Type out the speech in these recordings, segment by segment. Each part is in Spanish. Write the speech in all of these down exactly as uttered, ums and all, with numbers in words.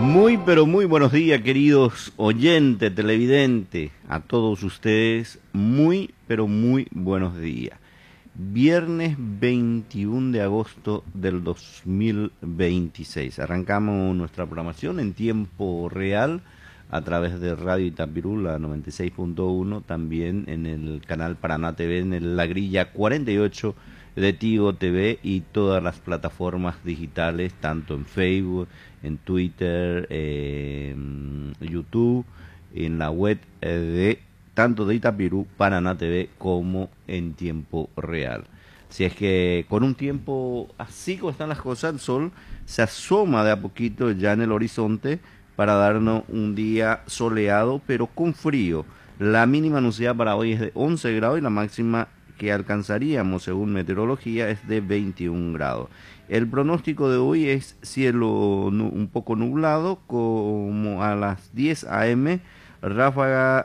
Muy pero muy buenos días, queridos oyentes, televidentes, a todos ustedes, muy pero muy buenos días. Viernes veintiuno de agosto del dos mil veintiséis. Arrancamos nuestra programación en tiempo real a través de Radio Itapirú, la noventa y seis punto uno, también en el canal Paraná T V, en el, la grilla cuarenta y ocho de Tigo T V y todas las plataformas digitales, tanto en Facebook, en Twitter, eh, en YouTube, en la web eh, de tanto de Itapirú, Paraná T V, como en tiempo real. Si es que con un tiempo así como están las cosas, el sol se asoma de a poquito ya en el horizonte para darnos un día soleado, pero con frío. La mínima anunciada para hoy es de once grados y la máxima que alcanzaríamos según meteorología es de veintiún grados. El pronóstico de hoy es cielo un poco nublado, como a las diez a eme, ráfaga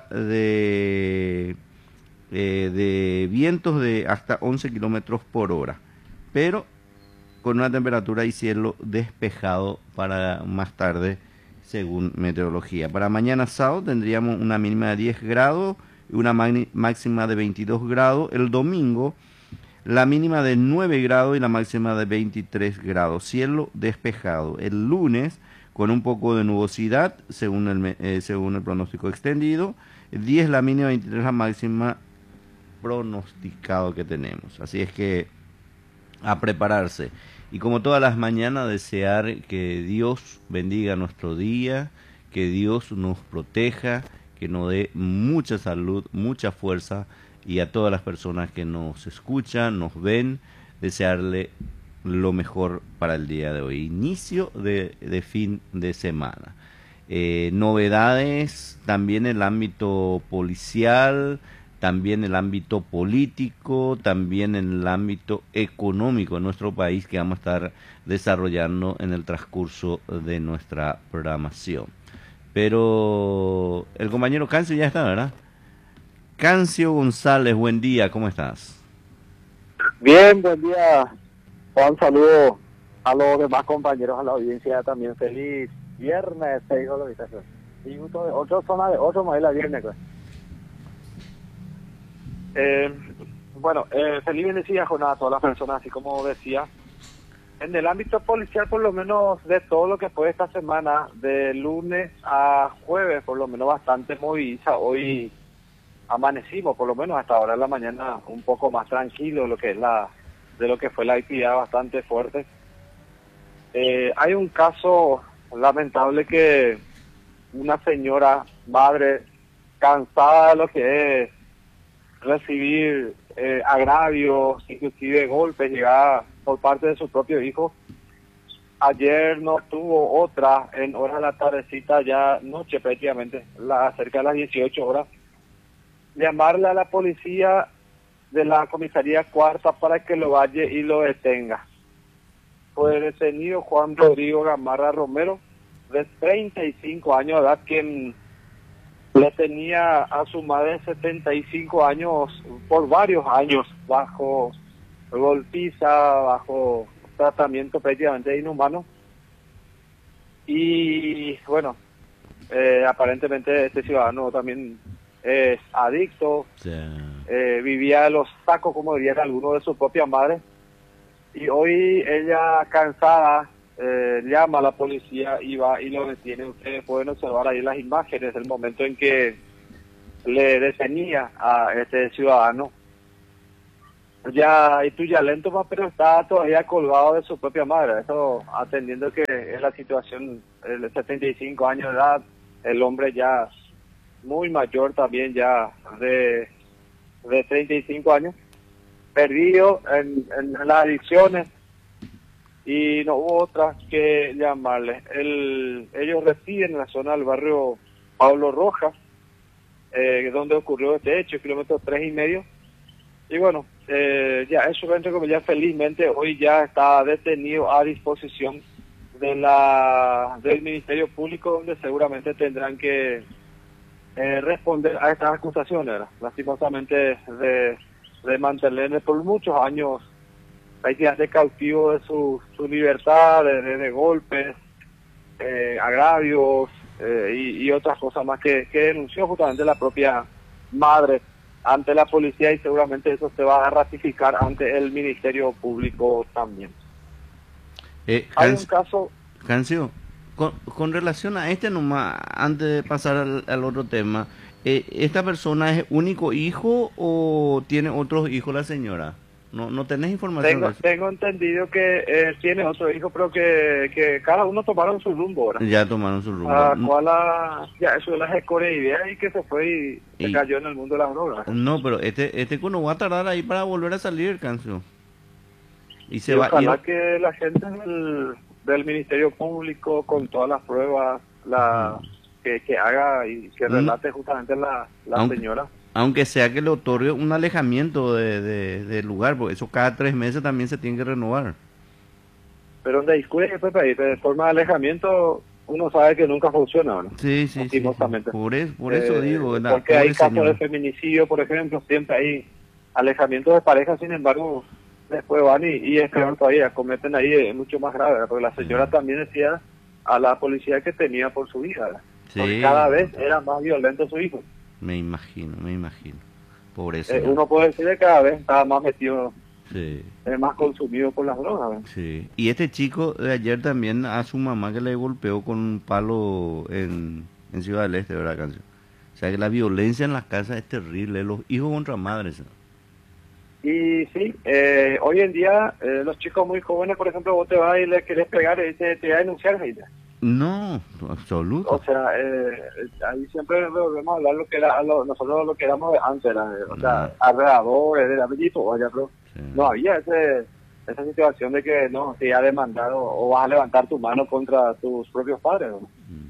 de, eh, de vientos de hasta once kilómetros por hora, pero con una temperatura y cielo despejado para más tarde según meteorología. Para mañana sábado tendríamos una mínima de diez grados y una máxima de veintidós grados. El domingo la mínima de nueve grados y la máxima de veintitrés grados. Cielo despejado. El lunes con un poco de nubosidad según el, eh, según el pronóstico extendido. diez la mínima, veintitrés la máxima pronosticado que tenemos. Así es que a prepararse. Y como todas las mañanas, desear que Dios bendiga nuestro día, que Dios nos proteja, que nos dé mucha salud, mucha fuerza, y a todas las personas que nos escuchan, nos ven, desearle lo mejor para el día de hoy. Inicio de, de fin de semana. Eh, novedades también en el ámbito policial, también en el ámbito político, también en el ámbito económico de nuestro país, que vamos a estar desarrollando en el transcurso de nuestra programación. Pero el compañero Cancio ya está, ¿verdad? Cancio González, buen día, ¿cómo estás? Bien, buen día. Un saludo a los demás compañeros, a la audiencia también. Feliz viernes, te digo lo que estás. Y otra zona de otro modelo viernes, pues. Eh, bueno, eh, feliz bendecida jornada a todas las personas, así como decía. En el ámbito policial, por lo menos de todo lo que fue esta semana, de lunes a jueves, por lo menos bastante moviliza. Hoy amanecimos, por lo menos hasta ahora en la mañana, un poco más tranquilo lo que es la, de lo que fue la actividad bastante fuerte. Eh, hay un caso lamentable que una señora madre, cansada de lo que es recibir eh, agravios, inclusive golpes, llegadas por parte de su propio hijo. Ayer no tuvo otra, en horas de la tardecita, ya noche prácticamente, la, cerca de las dieciocho horas, llamarle a la policía de la comisaría cuarta para que lo vaya y lo detenga. Fue detenido Juan Rodrigo Gamarra Romero, de treinta y cinco años de edad, quien le tenía a su madre de setenta y cinco años por varios años bajo golpiza, bajo tratamiento prácticamente inhumano. Y bueno, eh, aparentemente este ciudadano también es adicto, sí. eh, vivía de los tacos, como diría alguno, de su propia madre. Y hoy ella, cansada, eh, llama a la policía y va y lo detiene. Ustedes pueden observar ahí las imágenes del momento en que le detenía a este ciudadano. Ya, y tú ya lento, pero está todavía colgado de su propia madre. Eso atendiendo que es la situación, de setenta y cinco años de edad, el hombre ya muy mayor también, ya de, de treinta y cinco años, perdido en, en las adicciones, y no hubo otra que llamarle. El, ellos residen en la zona del barrio Pablo Rojas, eh, donde ocurrió este hecho, kilómetro tres y medio. Y bueno, eh, ya eso, entre comillas, felizmente hoy ya está detenido a disposición de la del Ministerio Público, donde seguramente tendrán que eh, responder a estas acusaciones, ¿verdad? Lastimosamente de, de mantenerle por muchos años prácticamente cautivo de su, su libertad, de, de, de golpes, eh, agravios eh, y, y otras cosas más que, que denunció justamente la propia madre ante la policía, y seguramente eso se va a ratificar ante el Ministerio Público también. Eh, Hay un Hans- caso, Cancio, con, con relación a este nomás, antes de pasar al, al otro tema, eh, ¿esta persona es único hijo o tiene otros hijos la señora? No, no tenés información de tengo eso. tengo entendido que eh, tiene otro hijo, pero que, que cada uno tomaron su rumbo ahora. Ya tomaron su rumbo. A N- cual a, ya eso de las escorias de ideas y que se fue y se Y, cayó en el mundo de las drogas. no, pero este, este no va a tardar ahí para volver a salir, Cancio. Y se Y va, y, ojalá que la gente del, del Ministerio Público, con todas las pruebas, la que, que haga y que un- relate justamente la, la aunque, señora. aunque sea que le otorgue un alejamiento de, de- del lugar, porque eso cada tres meses también se tiene que renovar. Pero donde discute después de forma de alejamiento, uno sabe que nunca funciona, ¿no? Sí, sí, sí, sí. Lastimosamente. Por, es- por eso Eh, digo, la porque hay pobre casos de señora. feminicidio, por ejemplo, siempre hay alejamientos de pareja, sin embargo, después van y, y es peor todavía, cometen ahí eh, mucho más grave, ¿verdad? Porque la señora Sí. también decía a la policía que tenía por su hija, ¿verdad? Porque Sí, cada vez era más violento su hijo. me imagino, me imagino. Pobre Eh, señora. uno puede decir que cada vez estaba más metido, Sí, eh, más consumido por las drogas, ¿verdad? sí. Y este chico de ayer también a su mamá que le golpeó con un palo en, en Ciudad del Este, ¿verdad, Canción? O sea que la violencia en las casas es terrible, los hijos contra madres. ¿No? Y sí, eh, hoy en día eh, los chicos muy jóvenes, por ejemplo, vos te vas y le querés pegar y te, te va a denunciar, Heide. No, O absoluto. sea, eh, ahí siempre volvemos a hablar lo que era, lo- nosotros lo que éramos de antes, era, de- o sea, No. alrededores del apellido, o allá, pero Sí. no había ese, esa situación de que no, te iba a demandar o, o vas a levantar tu mano contra tus propios padres, ¿no? Ujú.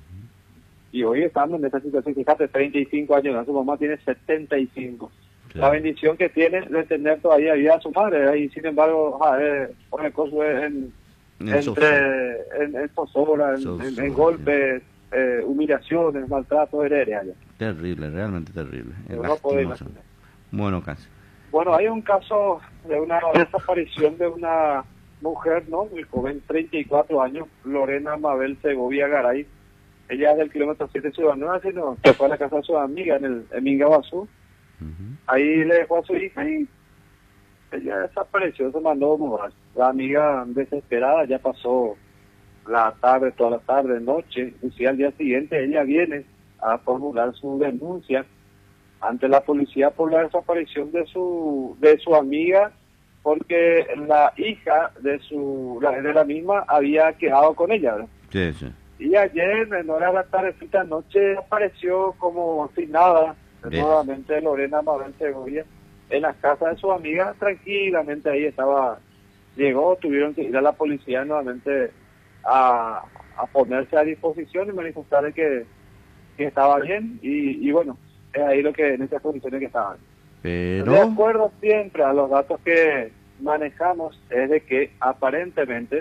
Y hoy estamos en esa situación, fíjate, treinta y cinco años, ¿no? Su mamá tiene setenta y cinco. Sí. La bendición que tiene de tener todavía vida a su madre, ¿eh? Y sin embargo, ah, eh, pone cosas en, En entre, sofá. en, en zozobra, en, Zozobra, en- en sí. golpes, eh, humillaciones, maltratos heredes. Terrible, realmente terrible. Es Uno puede lastimoso. imaginar. Bueno, Canción. Bueno, hay un caso de una desaparición de una mujer, ¿no? Muy joven, treinta y cuatro años, Lorena Mabel Segovia Garay. Ella es del kilómetro siete de Ciudad Nueva, sino se fue a la casa de su amiga en el en Mingaguazú. Ujú. Ahí le dejó a su hija y ella desapareció, se mandó a mudar. La amiga desesperada ya pasó la tarde, toda la tarde, noche, y si al día siguiente ella viene a formular su denuncia ante la policía por la desaparición de su de su amiga, porque la hija de su la- de la misma había quedado con ella, ¿verdad? Sí, sí. Y ayer, en horas de la tardecita noche, apareció como sin nada, Bien. nuevamente Lorena Mabel Segovia, en la casa de su amiga, tranquilamente ahí estaba, llegó, tuvieron que ir a la policía nuevamente a, a ponerse a disposición y manifestarle que, que estaba bien, y, y bueno, es ahí lo que, en esas condiciones que estaban. De Pero, acuerdo siempre a los datos que manejamos, es de que aparentemente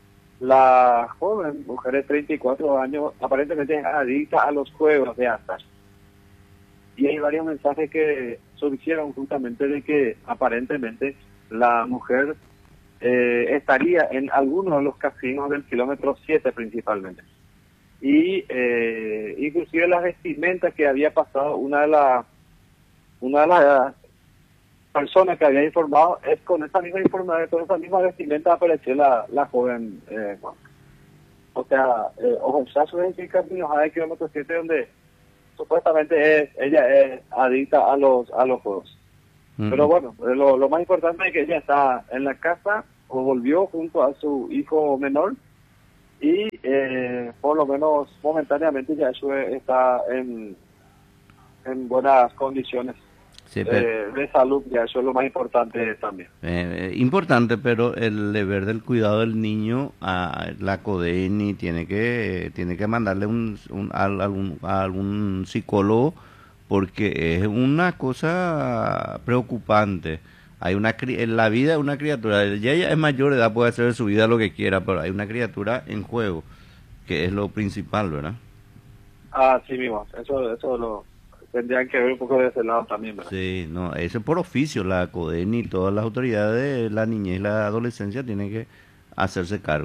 la joven mujer de treinta y cuatro años aparentemente es adicta a los juegos de azar. Y hay varios mensajes que surgieron justamente de que aparentemente la mujer eh, estaría en algunos de los casinos del kilómetro siete principalmente. Y eh, inclusive las vestimentas que había pasado, una de las una de las persona que había informado, es con esa misma información, con esa misma vestimenta apareció la, la joven, eh, Juan. O sea, eh, Ojochazo es el camino de kilómetro siete donde supuestamente es, ella es adicta a los a los juegos. mm, Pero bueno, eh, lo, lo más importante es que ella está en la casa o volvió junto a su hijo menor y eh, por lo menos momentáneamente ya eso está en, en buenas condiciones. sí, pero- Eh, de salud, ya eso es lo más importante también. Eh, eh, importante, pero el deber del cuidado del niño a la CODENI tiene que tiene que mandarle un, un- al- algún, a algún psicólogo porque es una cosa preocupante. Hay una cri- en la vida de una criatura, ya ella es mayor de edad, puede hacer de su vida lo que quiera, pero hay una criatura en juego, que es lo principal, ¿verdad? Ah, sí mismo, eso, eso lo tendrían que ver un poco de ese lado también, ¿verdad? Sí, no, eso es por oficio, la CODENI y todas las autoridades de la niñez y la adolescencia tienen que hacerse cargo.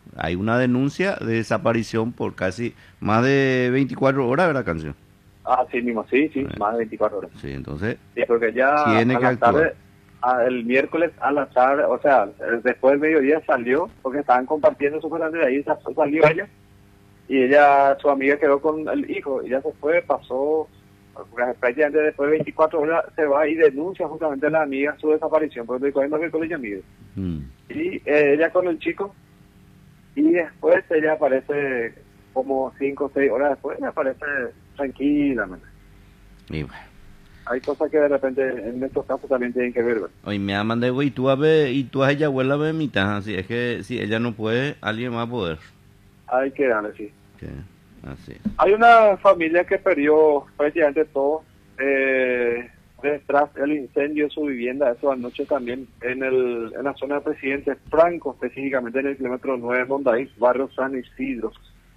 hay una denuncia de desaparición por casi más de veinticuatro horas, ¿verdad, Canción? Ah, sí mismo, sí, sí, Eh, más de veinticuatro horas. Sí, entonces Sí, porque ya tiene a que la actuar. tarde, a- el miércoles a la tarde, o sea, eh, después del mediodía salió, porque estaban compartiendo supuestamente de ahí, sa- salió ella, y ella, su amiga quedó con el hijo, y ya se fue, pasó, porque prácticamente después de veinticuatro horas se va y denuncia justamente a la amiga su desaparición, porque estoy cogiendo el colegio amigo. Mm. Y eh, ella con el chico, y después ella aparece como cinco o seis horas después, ella aparece tranquilamente. Y bueno. Hay cosas que de repente en estos casos también tienen que ver, ¿verdad? Hoy me mandé, güey, tú a ver, y tú a ella abuela a ver mitad, así es que si ella no puede, alguien va a poder. Hay que darle, sí. Que, así es. Hay una familia que perdió prácticamente todo eh, detrás del incendio de su vivienda, eso anoche también en el en la zona de Presidente Franco, específicamente en el kilómetro nueve de Mondaí, barrio San Isidro.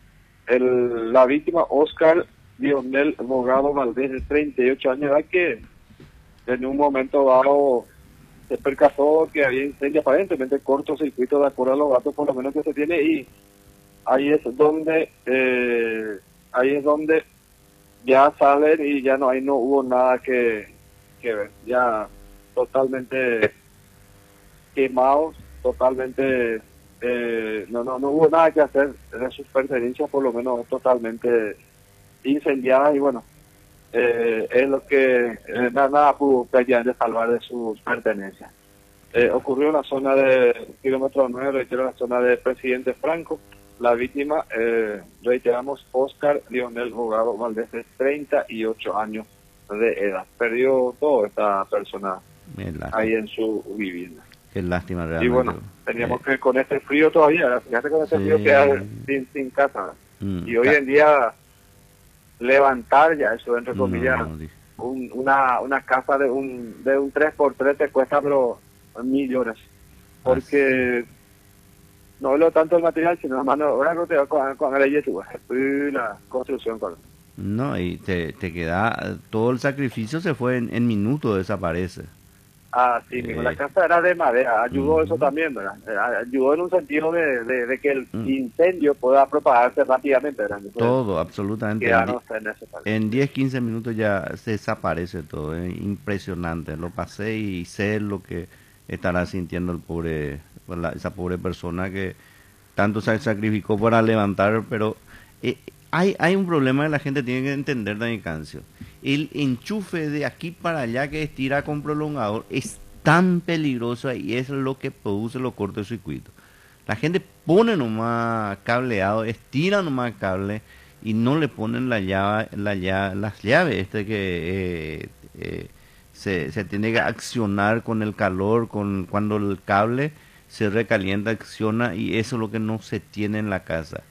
El, la víctima, Oscar Lionel Bogado Valdés, de treinta y ocho años de edad, que en un momento dado se percató que había incendio, aparentemente cortocircuito de acuerdo a los datos por lo menos que se tiene, y ahí es donde eh, ahí es donde ya salen y ya no ahí no hubo nada que, que ver, ya totalmente quemados, totalmente eh, no no no hubo nada que hacer de sus pertenencias, por lo menos totalmente incendiadas, y bueno, eh, es lo que eh, nada, nada pudo prácticamente salvar de sus pertenencias. Eh, ocurrió en la zona de kilómetro nueve, reitero, la zona de Presidente Franco. La víctima, eh, reiteramos, Oscar Lionel Bogado Valdés, de treinta y ocho años de edad. Perdió todo esta persona ahí en su vivienda. Qué lástima realmente. Y bueno, teníamos eh, que con este frío todavía, fíjate con este sí. frío quedar sin, sin casa. Mm, Y hoy en día levantar ya eso, entre comillas, no, dije. un, una, una casa de un de un tres por tres te cuesta pero millones. Porque no lo tanto el material, sino la mano, ahora no te va con, con la yetu, y la construcción con No, y te, te queda, todo el sacrificio se fue en, en minutos, desaparece. Ah, sí, mismo. La Eh, casa era de madera, ayudó ujú. eso también, ¿verdad? Eh, Ayudó en un sentido de, de, de que el Mm. incendio pueda propagarse rápidamente, ¿verdad? Entonces, Todo, absolutamente. En, quedarnos di- en ese país. en diez, quince minutos ya se desaparece todo. Es impresionante. Lo pasé y sé lo que estará sintiendo el pobre, la- esa pobre persona que tanto se sacrificó para levantar, pero eh, hay, hay un problema que la gente tiene que entender, Dani Cancio. El enchufe de aquí para allá que estira con prolongador es tan peligroso y es lo que produce los cortocircuitos. La gente pone nomás cableado, estira nomás cable y no le ponen la llave, la llave, las llaves este que eh, eh, se, se tiene que accionar con el calor, con cuando el cable se recalienta, acciona, y eso es lo que no se tiene en la casa.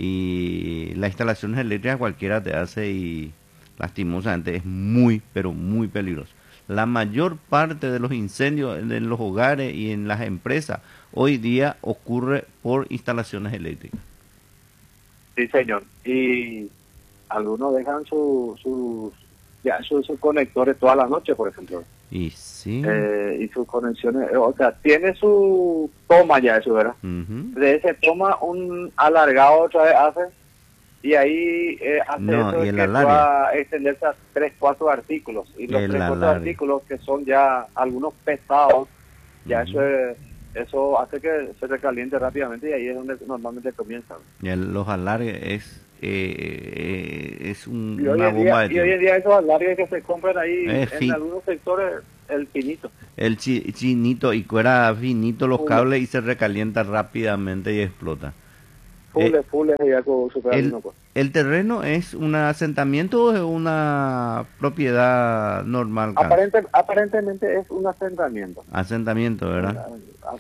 Y las instalaciones eléctricas cualquiera te hace, y lastimosamente es muy, pero muy peligroso. La mayor parte de los incendios en los hogares y en las empresas hoy día ocurre por instalaciones eléctricas. Sí, señor. Y algunos dejan sus su, ya sus sus conectores toda la noche, por ejemplo. Y sí. Eh, y sus conexiones, eh, o sea, tiene su toma ya eso, ¿verdad? Ujú. De ese toma un alargado otra vez hace, y ahí eh, hace No, eso y de el que alargue. pueda extenderse a tres, cuatro artículos. Y los El tres, cuatro alargue. artículos que son ya algunos pesados, ya Ujú. eso es- eso hace que se recaliente rápidamente, y ahí es donde normalmente comienza. Y el- los alargues es, eh, es un- Y hoy una en día, bomba de y hoy tiempo. en día esos alargues que se compran ahí Es en fit. algunos sectores, el finito. El chi- chinito y cuera finito los Full, cables y se recalienta rápidamente y explota. full, Eh, full es ya con super el, alguno, pues. ¿El terreno es un asentamiento o es una propiedad normal, Cas? Aparente, aparentemente es un asentamiento. Asentamiento, ¿verdad?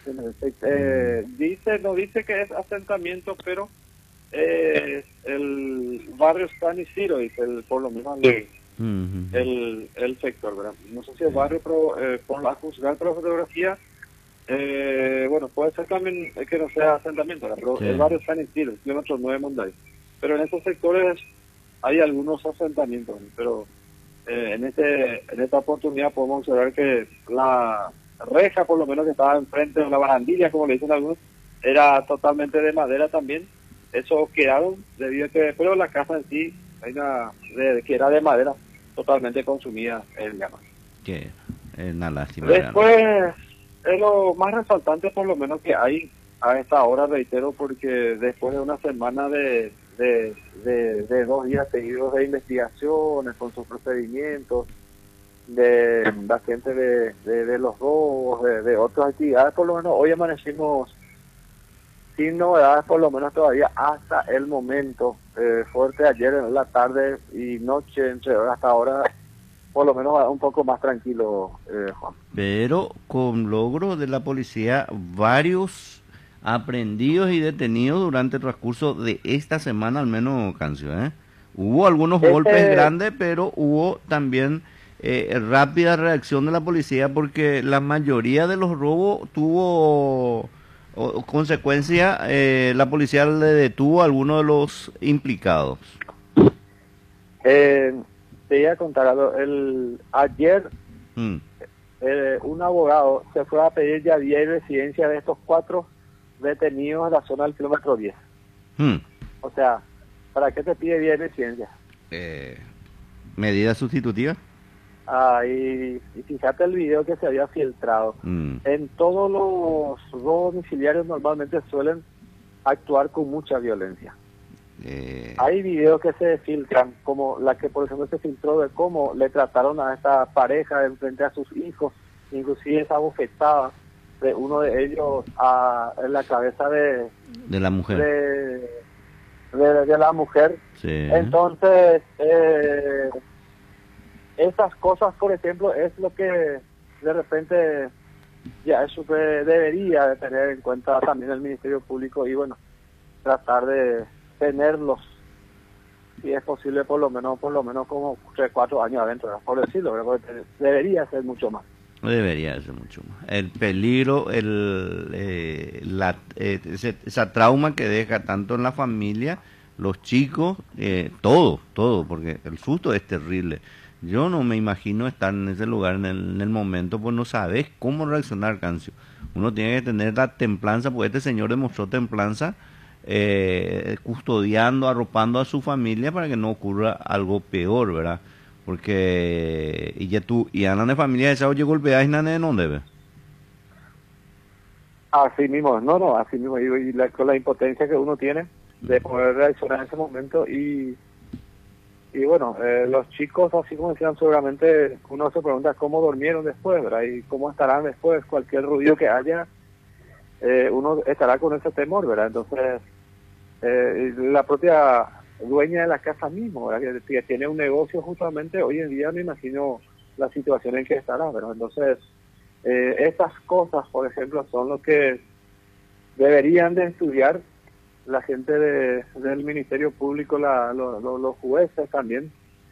Eh, dice, no dice que es asentamiento, pero eh, el barrio San Isidro, dice el, por lo menos el, Ujú. el, el sector, ¿verdad? No sé si es barrio, pero eh, por la juzgar por la fotografía, eh, bueno, puede ser también que no sea asentamiento, ¿verdad? Pero Sí. el barrio San Isidro, kilómetro nueve de Monday. Pero en esos sectores hay algunos asentamientos, pero eh, en este en esta oportunidad podemos observar que la reja, por lo menos que estaba enfrente de la barandilla, como le dicen algunos, era totalmente de madera también. Eso quedaron debido a que, pero la casa en sí, hay una, de, que era de madera, totalmente consumida en llamas. Que es una lástima. Después, es lo más resaltante por lo menos que hay a esta hora, reitero, porque después de una semana de, de, de, de dos días seguidos de investigaciones con sus procedimientos, de la gente de, de, de los robos, de, de otras actividades, por lo menos hoy amanecimos sin novedades, por lo menos todavía hasta el momento. Eh, fuerte ayer en la tarde y noche, entre horas hasta ahora, por lo menos un poco más tranquilo, eh, Juan. Pero con logro de la policía, varios aprendidos y detenidos durante el transcurso de esta semana, al menos, Cancio, ¿eh? Hubo algunos Este... golpes grandes, pero hubo también eh, rápida reacción de la policía, porque la mayoría de los robos tuvo o, consecuencia, eh, la policía le detuvo a algunos de los implicados. Eh, te iba a contar algo. El, ayer mm. eh, un abogado se fue a pedir ya vía y residencia de estos cuatro detenidos en la zona del kilómetro diez. Mm. O sea, ¿para qué te pide vía y residencia? Eh, ¿Medida sustitutiva? Ah, y, y fíjate el video que se había filtrado. Mm. En todos los robos domiciliarios normalmente suelen actuar con mucha violencia. Eh... Hay videos que se filtran, como la que por ejemplo se filtró de cómo le trataron a esta pareja en frente a sus hijos, inclusive esa bofetada de uno de ellos a, en la cabeza de, de la mujer. De, de, de la mujer. Sí. Entonces, eh, esas cosas, por ejemplo, es lo que de repente ya eso debería de tener en cuenta también el Ministerio Público y bueno, tratar de tenerlos, si es posible, por lo menos por lo menos como tres, cuatro años adentro, por decirlo, pero debería ser mucho más. Debería ser mucho más. El peligro, el eh, la, eh, ese, esa trauma que deja tanto en la familia, los chicos, eh, todo, todo, porque el susto es terrible. Yo no me imagino estar en ese lugar en el, en el momento, pues no sabes cómo reaccionar, Cancio. Uno tiene que tener la templanza, porque este señor demostró templanza, eh, custodiando, arropando a su familia para que no ocurra algo peor, ¿verdad? Porque, y ya tú, y Ana de familia esa oye golpeada y nada de dónde ve. Así mismo, no, no, así mismo, y, y la, con la impotencia que uno tiene de poder reaccionar en ese momento y y bueno, eh, los chicos, así como decían, seguramente uno se pregunta cómo durmieron después, ¿verdad? Y cómo estarán después, cualquier ruido que haya, eh, uno estará con ese temor, ¿verdad? Entonces, eh, la propia dueña de la casa mismo, ¿verdad? Que, que tiene un negocio justamente, hoy en día me imagino la situación en que estará, ¿verdad? Entonces, eh, estas cosas, por ejemplo, son lo que deberían de estudiar la gente de, del Ministerio Público, la, lo, lo, los jueces también,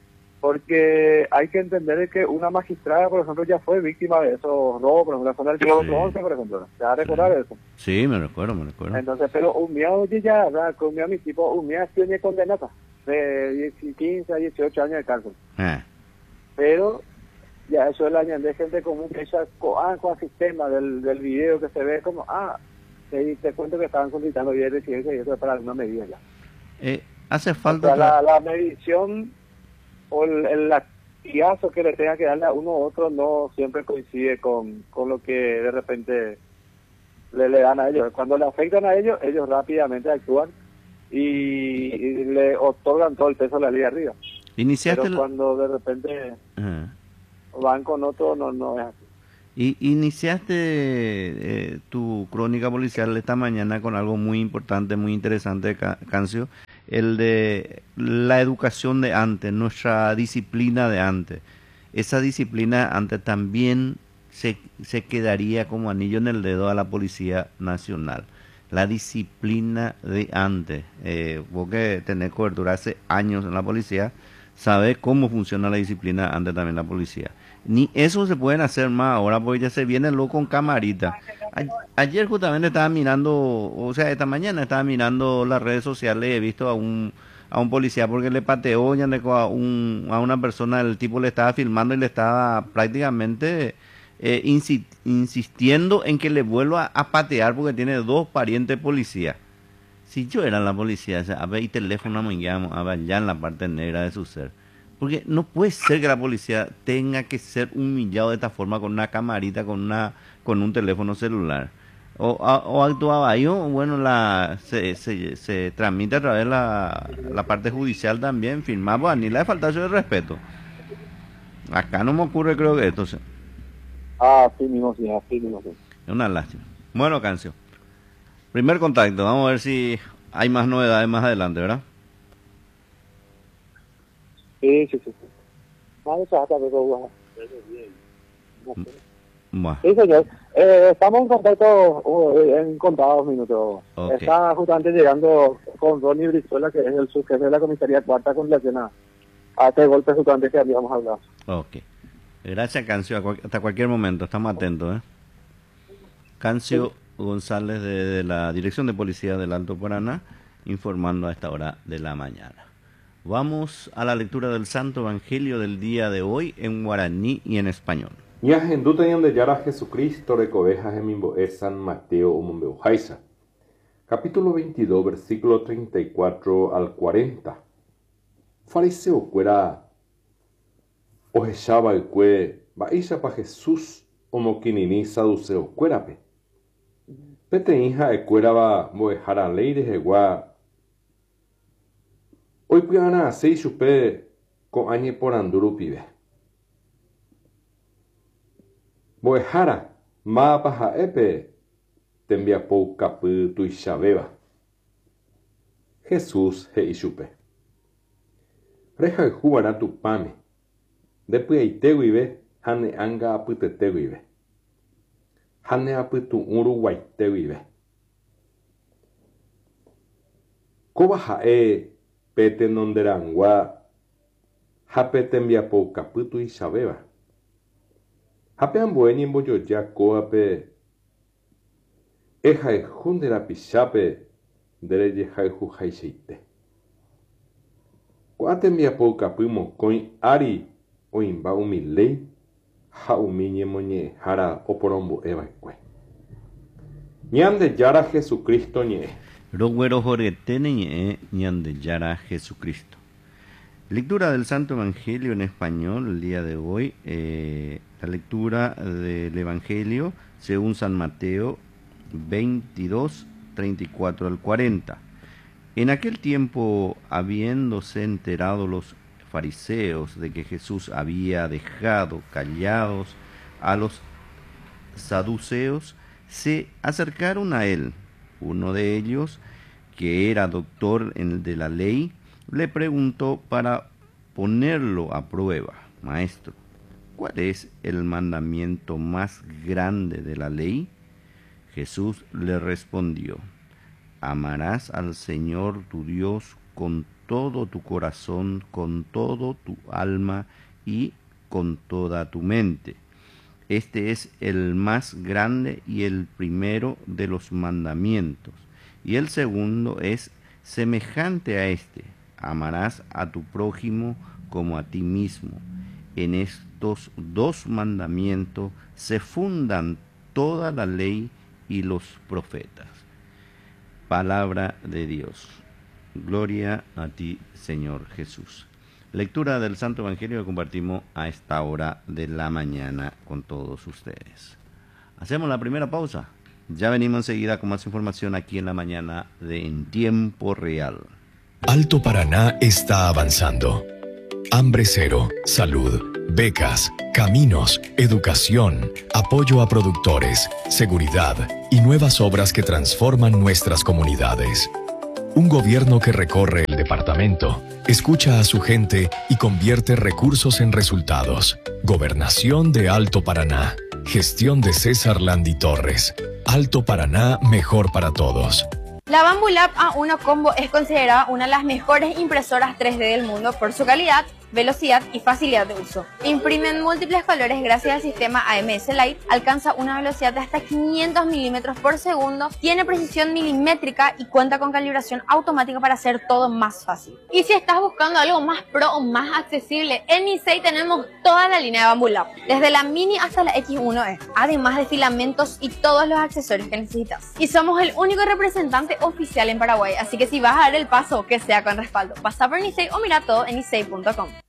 porque hay que entender que una magistrada, por ejemplo, ya fue víctima de esos robos, por ejemplo, la zona del kilómetro once, por ejemplo, ¿te vas a recordar sí. eso? Sí, me recuerdo, me recuerdo. Entonces, pero un mía, oye, ya, ¿verdad? Con mi tipo, un mía tiene condenada de quince a dieciocho años de cárcel. Ah. Pero ya eso es la añade gente común que ella ah, con el sistema del, del video que se ve como, ah, te, te cuento que estaban solicitando bien residencia y eso es para alguna medida ya. Eh, hace falta... O sea, la, la medición o el, el latigazo que le tenga que darle a uno u otro no siempre coincide con, con lo que de repente le, le dan a ellos. Cuando le afectan a ellos, ellos rápidamente actúan y, y le otorgan todo el peso de la ley arriba. Iniciaste Pero la... cuando de repente uh-huh. van con otro, no, no es así. Y iniciaste eh, tu crónica policial esta mañana con algo muy importante, muy interesante, Cancio, el de la educación de antes, nuestra disciplina de antes. Esa disciplina antes también se, se quedaría como anillo en el dedo a la Policía Nacional. La disciplina de antes. Eh, vos que tenés cobertura hace años en la policía, sabés cómo funciona la disciplina antes también la policía. Ni eso se pueden hacer más ahora porque ya se viene loco con camarita. A- ayer justamente estaba mirando, o sea, esta mañana estaba mirando las redes sociales y he visto a un a un policía porque le pateó ya a, un, a una persona, el tipo le estaba filmando y le estaba prácticamente eh, insi insistiendo en que le vuelva a patear porque tiene dos parientes policías. Si yo era la policía, o sea, a ver, y teléfono me llamo, a ver, ya en la parte negra de su ser. Porque no puede ser que la policía tenga que ser humillado de esta forma con una camarita, con una con un teléfono celular. O, a, o actuaba ahí, o bueno, la, se, se, se transmite a través de la, la parte judicial también, firmamos, ni le ha faltado de respeto. Acá no me ocurre, creo que esto. Ah, sí mismo, sí, así mismo, sí. Es una lástima. Bueno, Cancio. Primer contacto, vamos a ver si hay más novedades más adelante, ¿verdad? Sí, sí, sí. sí. Vale, chata, pero bueno. Bueno. Sí, señor. Eh, estamos en contacto uh, en contados minutos. Okay. Está justamente llegando con Ronnie Brizuela, que es el subjefe de la comisaría cuarta con relación a, a este golpe justamente que habíamos hablado. Ok. Gracias, Cancio. Cual, hasta cualquier momento. Estamos atentos, ¿eh? Cancio sí. González de, de la Dirección de Policía del Alto Paraná, informando a esta hora de la mañana. Vamos a la lectura del Santo Evangelio del día de hoy en guaraní y en español. Ñahenduta yara Jesucristo recovejas en mimboe San Mateo Umumbeujaisa. Capítulo veintidós, versículo treinta y cuatro al cuarenta. Fariseo cuera ojechaba el cue baisha pa Jesús omoquinini saduceo cuerape. Pete hija e cuera va boejara leire jegua. Hoy puedan hacer chupe con añe por anduru pibe. Boejara, ma paja epe, tembia pou capu tu ishabeba. Jesús he ishupe. Reja jubara tu pame. Después hay teguibe, hane anga apute teguibe. Hane aputu uruguay teguibe. Koba e pete nonderangua, hape tembia pou capu tu ishabeba. Hape ambueni en boyoya coape. Eja e hundera pichape. Dere yeja e jujaiseite. Coate mia po capumo coin ari. O imba umilei. Ha umiñe moñe jara oporombo eva cue. Ñande yara Jesucristo ñe. Roguero joretene ñe ñande yara Jesucristo. Lectura del Santo Evangelio en español el día de hoy. Eh, la lectura del Evangelio según San Mateo veintidós, treinta y cuatro al cuarenta. En aquel tiempo, habiéndose enterado los fariseos de que Jesús había dejado callados a los saduceos, se acercaron a él. Uno de ellos, que era doctor en de la ley, le preguntó para ponerlo a prueba: Maestro, ¿cuál es el mandamiento más grande de la ley? Jesús le respondió: Amarás al Señor tu Dios con todo tu corazón, con todo tu alma y con toda tu mente. Este es el más grande y el primero de los mandamientos. Y el segundo es semejante a este: amarás a tu prójimo como a ti mismo. En estos dos mandamientos se fundan toda la ley y los profetas. Palabra de Dios. Gloria a ti, Señor Jesús. Lectura del Santo Evangelio que compartimos a esta hora de la mañana con todos ustedes. Hacemos la primera pausa. Ya venimos enseguida con más información aquí en la mañana de En Tiempo Real. Alto Paraná está avanzando. Hambre cero, salud, becas, caminos, educación, apoyo a productores, seguridad y nuevas obras que transforman nuestras comunidades. Un gobierno que recorre el departamento, escucha a su gente y convierte recursos en resultados. Gobernación de Alto Paraná. Gestión de César Landi Torres. Alto Paraná, mejor para todos. La Bambulab A uno Combo es considerada una de las mejores impresoras tres D del mundo por su calidad, velocidad y facilidad de uso. Imprime en múltiples colores gracias al sistema A M S Light, alcanza una velocidad de hasta quinientos milímetros por segundo, tiene precisión milimétrica y cuenta con calibración automática para hacer todo más fácil. Y si estás buscando algo más pro o más accesible, en Nisei tenemos toda la línea de Bamboo Lab, desde la Mini hasta la X uno E, además de filamentos y todos los accesorios que necesitas. Y somos el único representante oficial en Paraguay, así que si vas a dar el paso, que sea con respaldo. Pasa por Nisei o mira todo en nisei punto com.